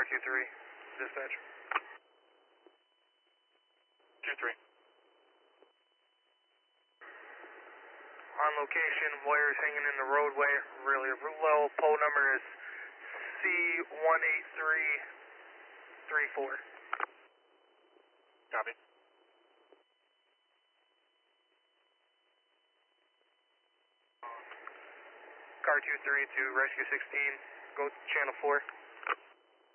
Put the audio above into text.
2-3, dispatch. 2-3. On location, wires hanging in the roadway, really low. Pole number is C18334. Copy. Car 2-3 to rescue 16, go channel 4.